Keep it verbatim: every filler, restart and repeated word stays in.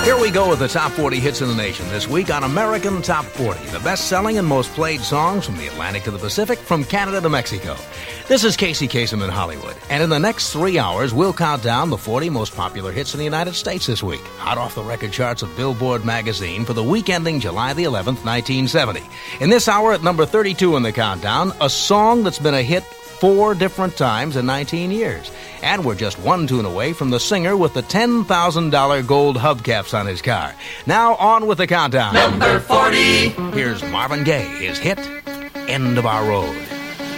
Here we go with the top forty hits in the nation this week on American Top forty, the best-selling and most played songs from the Atlantic to the Pacific, from Canada to Mexico. This is Casey Kasem in Hollywood, and in the next three hours, we'll count down the forty most popular hits in the United States this week, hot off the record charts of Billboard magazine for the week ending July the eleventh, nineteen seventy. In this hour, at number thirty-two in the countdown, a song that's been a hit four different times in nineteen years. And we're just one tune away from the singer with the ten thousand dollars gold hubcaps on his car. Now on with the countdown. Number forty. Here's Marvin Gaye, his hit, End of Our Road.